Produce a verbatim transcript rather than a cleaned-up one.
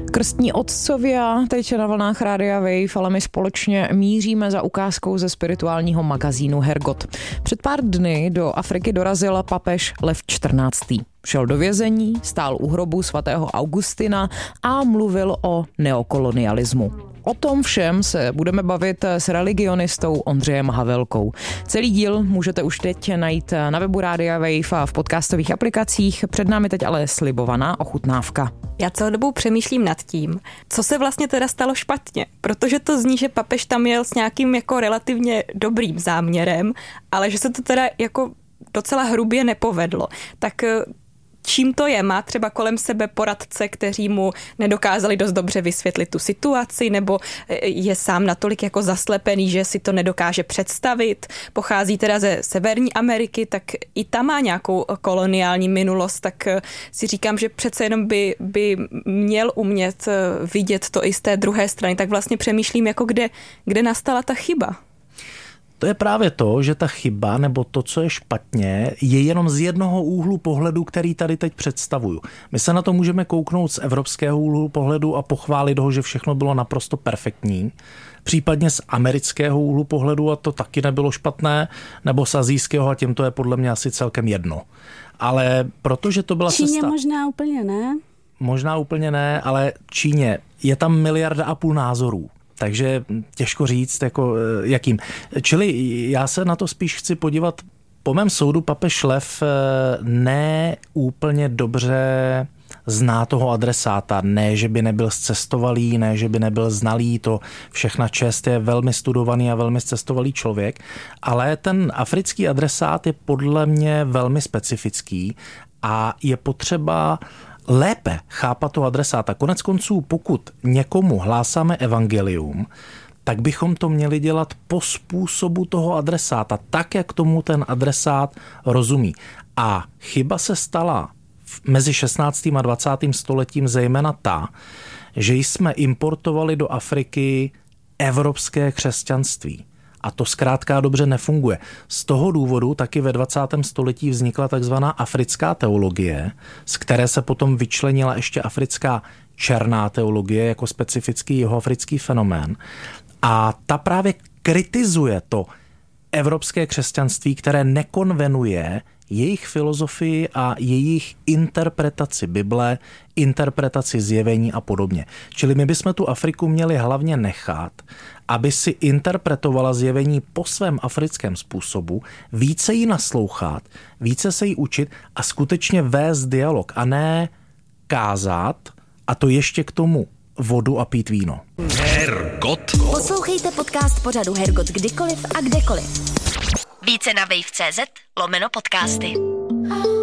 Krstní otcovia, teď na vlnách Rádia Wave, ale my společně míříme za ukázkou ze spirituálního magazínu Hergot. Před pár dny do Afriky dorazil papež Lev čtrnáctý. Šel do vězení, stál u hrobu svatého Augustina a mluvil o neokolonialismu. O tom všem se budeme bavit s religionistou Ondřejem Havelkou. Celý díl můžete už teď najít na webu Rádia Wave a v podcastových aplikacích. Před námi teď ale slibovaná ochutnávka. Já celou dobu přemýšlím nad tím, co se vlastně teda stalo špatně, protože to zní, že papež tam jel s nějakým jako relativně dobrým záměrem, ale že se to teda jako docela hrubě nepovedlo. Tak čím to je? Má třeba kolem sebe poradce, kteří mu nedokázali dost dobře vysvětlit tu situaci, nebo je sám natolik jako zaslepený, že si to nedokáže představit? Pochází teda ze Severní Ameriky, tak i tam má nějakou koloniální minulost, tak si říkám, že přece jenom by, by měl umět vidět to i z té druhé strany. Tak vlastně přemýšlím, jako kde, kde nastala ta chyba. To je právě to, že ta chyba nebo to, co je špatně, je jenom z jednoho úhlu pohledu, který tady teď představuju. My se na to můžeme kouknout z evropského úhlu pohledu a pochválit ho, že všechno bylo naprosto perfektní. Případně z amerického úhlu pohledu a to taky nebylo špatné, nebo z asijského a těm to je podle mě asi celkem jedno. Ale protože to byla Číně cesta... možná úplně ne. Možná úplně ne, ale Číně je tam miliarda a půl názorů. Takže těžko říct, jako jakým. Čili já se na to spíš chci podívat. Po mém soudu papež Lev ne úplně dobře zná toho adresáta. Ne, že by nebyl zcestovalý, ne, že by nebyl znalý, to všechna čest, je velmi studovaný a velmi zcestovalý člověk, ale ten africký adresát je podle mě velmi specifický a je potřeba lépe chápat toho adresáta. Konec konců, pokud někomu hlásáme evangelium, tak bychom to měli dělat po způsobu toho adresáta, tak, jak tomu ten adresát rozumí. A chyba se stala mezi šestnáctým a dvacátým stoletím zejména ta, že jsme importovali do Afriky evropské křesťanství. A to zkrátka dobře nefunguje. Z toho důvodu taky ve dvacátém století vznikla takzvaná africká teologie, z které se potom vyčlenila ještě africká černá teologie jako specifický jihoafrický fenomén. A ta právě kritizuje to evropské křesťanství, které nekonvenuje jejich filozofii a jejich interpretaci Bible, interpretaci zjevení a podobně. Čili my bychom tu Afriku měli hlavně nechat, aby si interpretovala zjevení po svém africkém způsobu, více jí naslouchat, více se jí učit a skutečně vést dialog a ne kázat, a to ještě k tomu vodu a pít víno. Hergot. Poslouchejte podcast pořadu Hergot kdykoliv a kdekoliv. Více na wave tečka cé zet lomeno podcasty.